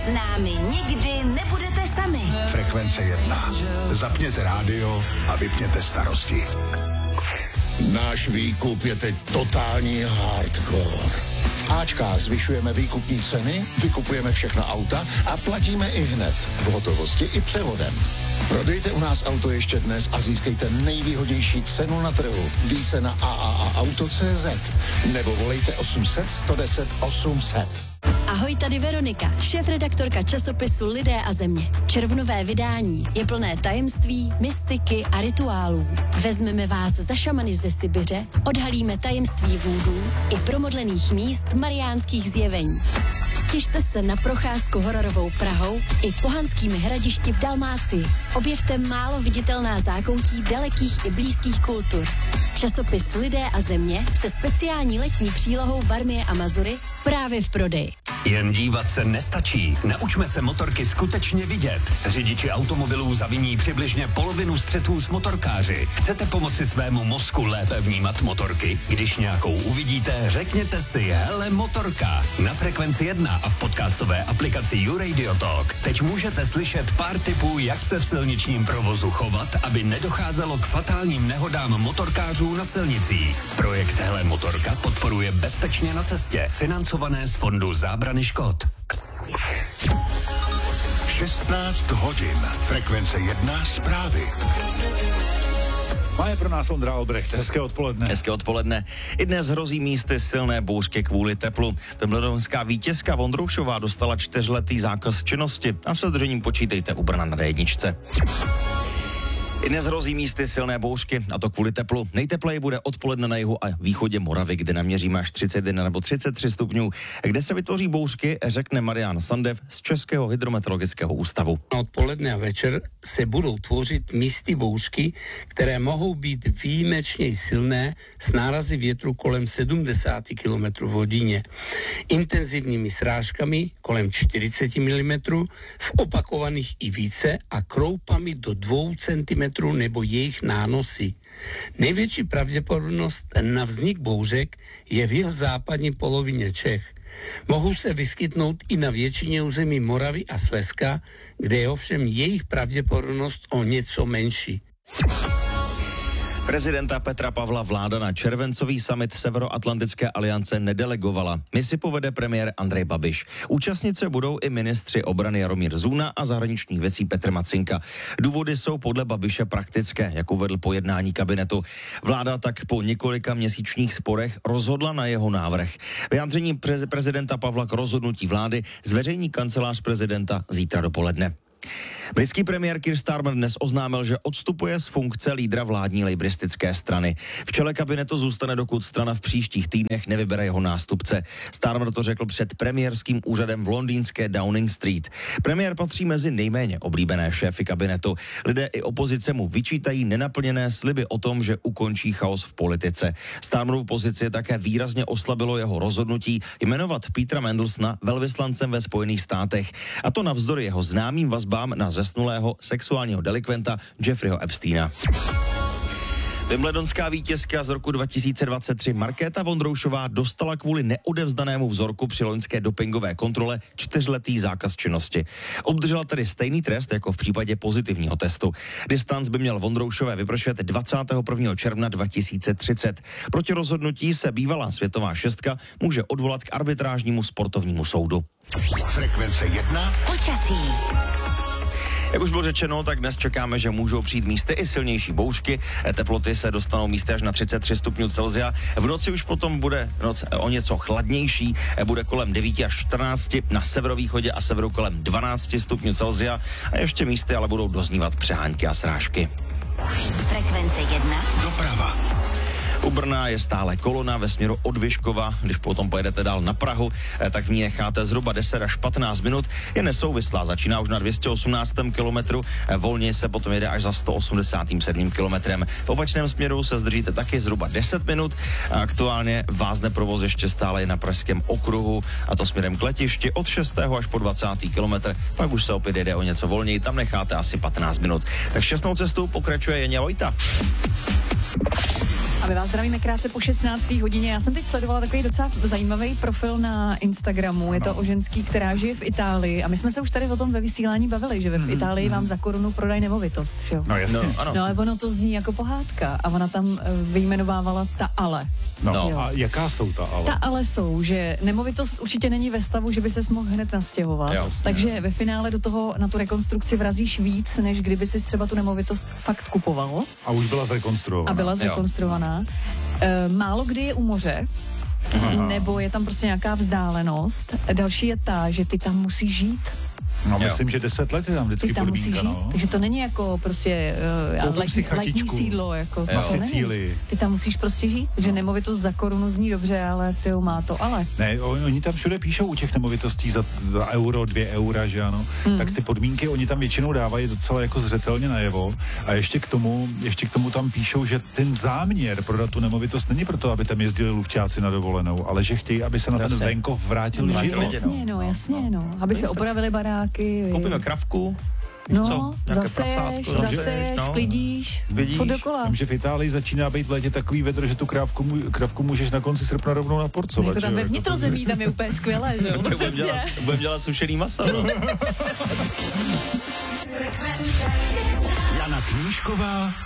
S námi nikdy nebudete sami. Frekvence 1. Zapněte rádio a vypněte starosti. Náš výkup je teď totální hardcore. V Ačkách zvyšujeme výkupní ceny, vykupujeme všechna auta a platíme i hned. V hotovosti i převodem. Prodejte u nás auto ještě dnes a získejte nejvýhodnější cenu na trhu. Více na AAAauto.cz nebo volejte 800 110 800. Ahoj, tady Veronika, šéfredaktorka časopisu Lidé a země. Červnové vydání je plné tajemství, mystiky a rituálů. Vezmeme vás za šamany ze Sibiře, odhalíme tajemství vůdů i promodlených míst mariánských zjevení. Těšte se na procházku hororovou Prahou i pohanskými hradišti v Dalmácii. Objevte málo viditelná zákoutí dalekých i blízkých kultur. Časopis Lidé a země se speciální letní přílohou Varmie a Mazury právě v prodeji. Jen dívat se nestačí. Naučme se motorky skutečně vidět. Řidiči automobilů zaviní přibližně polovinu střetů s motorkáři. Chcete pomoci svému mozku lépe vnímat motorky? Když nějakou uvidíte, řekněte si hele motorka. Na Frekvenci 1 a v podcastové aplikaci YouRadio Talk teď můžete slyšet pár tipů, jak se v silničním provozu chovat, aby nedocházelo k fatálním nehodám motorkářů na silnicích. Projekt Hele motorka podporuje Bezpečně na cestě, financované z Fondu zábrany škod. 16 hodin. Frekvence 1 zprávy. Má je pro nás Ondra Albrecht. Hezké odpoledne. Hezké odpoledne. I dnes hrozí místy silné bouřky kvůli teplu. Wimbledonská vítězka Vondroušová dostala 4letý zákaz činnosti a s držením počítejte u Brna na D1. I dnes hrozí místy silné bouřky, a to kvůli teplu. Nejtepleji bude odpoledne na jihu a východě Moravy, kde naměříme až 31 nebo 33 stupňů. Kde se vytvoří bouřky, řekne Marián Sandev z Českého hydrometeorologického ústavu. Odpoledne a večer se budou tvořit místy bouřky, které mohou být výjimečně silné s nárazy větru kolem 70 km v hodině. Intenzivními srážkami kolem 40 mm, v opakovaných i více a kroupami do 2 cm nebo jejich nánosy. Největší pravděpodobnost na vznik bouřek je v jihozápadní polovině Čech. Mohou se vyskytnout i na většině území Moravy a Slezska, kde je ovšem jejich pravděpodobnost o něco menší. Prezidenta Petra Pavla vláda na červencový summit Severoatlantické aliance nedelegovala. Misi povede premiér Andrej Babiš. Účastnit se budou i ministři obrany Jaromír Zuna a zahraničních věcí Petr Macinka. Důvody jsou podle Babiše praktické, jak uvedl po jednání kabinetu. Vláda tak po několika měsíčních sporech rozhodla na jeho návrh. Vyjádření prezidenta Pavla k rozhodnutí vlády zveřejní kancelář prezidenta zítra dopoledne. Britský premiér Keir Starmer dnes oznámil, že odstupuje z funkce lídra vládní lejbristické strany. V čele kabinetu zůstane, dokud strana v příštích týdnech nevybere jeho nástupce. Starmer to řekl před premiérským úřadem v londýnské Downing Street. Premiér patří mezi nejméně oblíbené šéfy kabinetu. Lidé i opozice mu vyčítají nenaplněné sliby o tom, že ukončí chaos v politice. Starmerovu pozici také výrazně oslabilo jeho rozhodnutí jmenovat Petera Mandelsona velvyslancem ve Spojených státech. A to navzdory jeho známým vazbám na zesnulého sexuálního delikventa Jeffreyho Epsteina. Wimbledonská vítězka z roku 2023 Markéta Vondroušová dostala kvůli neodevzdanému vzorku při loňské dopingové kontrole 4letý zákaz činnosti. Obdržela tedy stejný trest jako v případě pozitivního testu. Distanc by měl Vondroušové vypršet 21. června 2030. Proti rozhodnutí se bývalá světová šestka může odvolat k arbitrážnímu sportovnímu soudu. Frekvence 1. Počasí. Jak už bylo řečeno, tak dnes čekáme, že můžou přijít místy i silnější bouřky. Teploty se dostanou místy až na 33 stupňů Celsia. V noci už potom bude noc o něco chladnější, bude kolem 9 až 14, na severovýchodě a severu kolem 12 stupňů Celsia a ještě místy ale budou doznívat přehánky a srážky. Frekvence 1. Doprava. U Brna je stále kolona ve směru od Vyškova. Když potom pojedete dál na Prahu, tak v ní necháte zhruba 10 až 15 minut. Je nesouvislá, začíná už na 218. kilometru, volně se potom jede až za 187. kilometrem. V opačném směru se zdržíte taky zhruba 10 minut. Aktuálně vázne provoz ještě stále je na Pražském okruhu, a to směrem k letišti od 6. až po 20. kilometr. Pak už se opět jede o něco volněji, tam necháte asi 15 minut. Tak šťastnou cestou pokračuje Jeně Vojta. A my vás zdravíme krátce po 16. hodině. Já jsem teď sledovala takový docela zajímavý profil na Instagramu. Je to o ženský, která žije v Itálii. A my jsme se už tady o tom ve vysílání bavili, že v Itálii vám za korunu prodají nemovitost. Že? No jasně. No ale ono to zní jako pohádka. A ona tam vyjmenovávala ta ale. No a jaká jsou ta ale? Ta ale jsou, že nemovitost určitě není ve stavu, že by ses mohl hned nastěhovat. Takže ve finále do toho na tu rekonstrukci vrazíš víc, než kdyby si třeba tu nemovitost fakt kupoval. A už byla zrekonstruovaná. A byla zrekonstruovaná. Málo kdy je u moře, nebo je tam prostě nějaká vzdálenost. Další je ta, že ty tam musíš žít. No, myslím, že 10 let je tam vždycky podmínka, no. Takže to není jako prostě letní sídlo, jako na Sicílii. Ty tam musíš prostě žít, že nemovitost za korunu zní dobře, ale ty má to ale. Ne, oni tam všude píšou u těch nemovitostí za euro, 2 eura, že ano. Tak ty podmínky oni tam většinou dávají docela jako zřetelně najevo. A ještě k tomu tam píšou, že ten záměr prodat tu nemovitost není proto, aby tam jezdili lufťáci na dovolenou, ale že chtějí, aby se na ten venkov vrátil život. Jasně, aby se opravili baráky. Koupíme kravku. No, zaseješ, sklidíš, pod dokola. Vím, že v Itálii začíná být v létě takový vedro, že tu krávku můžeš na konci srpna rovnou naporcovat. Jako tam ve vnitrozemí, tam je úplně skvělé, že jo? Budeme dělat sušený masa, no. Jana Knížková